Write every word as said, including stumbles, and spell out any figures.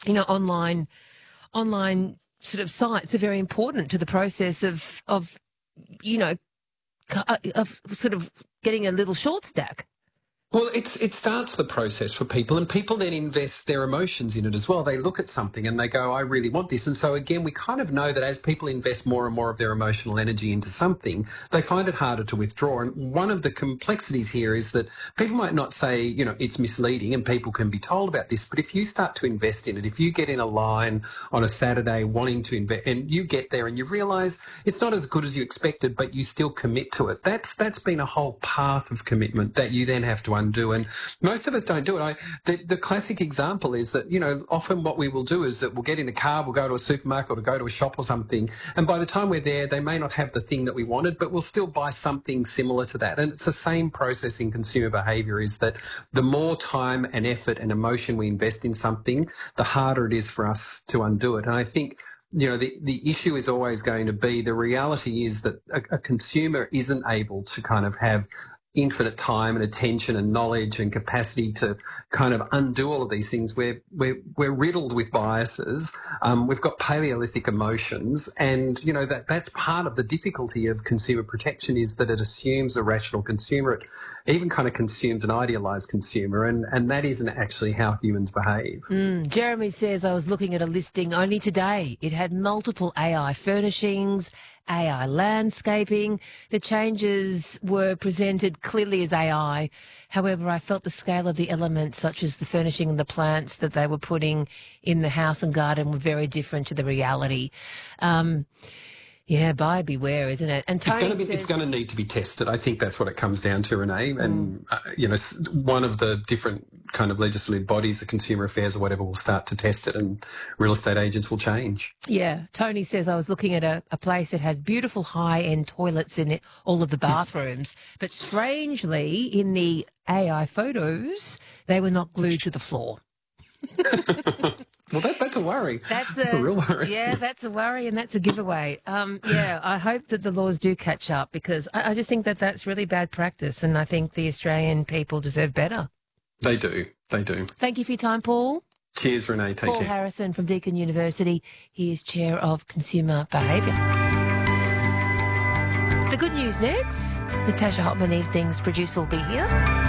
you know, online online sort of sites are very important to the process of, of you know, of sort of getting a little short stack. Well, it's, it starts the process for people, and people then invest their emotions in it as well. They look at something and they go, I really want this. And so, again, we kind of know that as people invest more and more of their emotional energy into something, they find it harder to withdraw. And one of the complexities here is that people might not say, you know, it's misleading, and people can be told about this. But if you start to invest in it, if you get in a line on a Saturday wanting to invest, and you get there and you realise it's not as good as you expected, but you still commit to it, that's that's been a whole path of commitment that you then have to undo, and most of us don't do it. I, the, the classic example is that, you know, often what we will do is that we'll get in a car, we'll go to a supermarket or to go to a shop or something, and by the time we're there, they may not have the thing that we wanted, but we'll still buy something similar to that. And it's the same process in consumer behaviour, is that the more time and effort and emotion we invest in something, the harder it is for us to undo it. And I think, you know, the, the issue is always going to be, the reality is that a, a consumer isn't able to kind of have infinite time and attention and knowledge and capacity to kind of undo all of these things. We're, we're, we're riddled with biases. Um, we've got Paleolithic emotions, and, you know, that that's part of the difficulty of consumer protection, is that it assumes a rational consumer. It even kind of consumes an idealised consumer, and, and that isn't actually how humans behave. Mm, Jeremy says, I was looking at a listing only today. It had multiple A I furnishings, A I landscaping. The changes were presented clearly as A I. However, I felt the scale of the elements, such as the furnishing and the plants that they were putting in the house and garden, were very different to the reality. Um, yeah, buyer beware, isn't it? And Tony it's going to be, says, it's going to need to be tested. I think that's what it comes down to, Renee. And, mm. uh, you know, one of the different kind of legislative bodies, the Consumer Affairs or whatever, will start to test it, and real estate agents will change. Yeah. Tony says, I was looking at a, a place that had beautiful high-end toilets in it, all of the bathrooms, but strangely, in the A I photos, they were not glued to the floor. Well, that, that's a worry. That's a, that's a real worry. Yeah, that's a worry, and that's a giveaway. Um, yeah, I hope that the laws do catch up, because I, I just think that that's really bad practice, and I think the Australian people deserve better. They do. They do. Thank you for your time, Paul. Cheers, Renee. Take Paul care. Harrison from Deakin University. He is Chair of Consumer Behaviour. The good news next. Natasha Hotman Evenings producer will be here.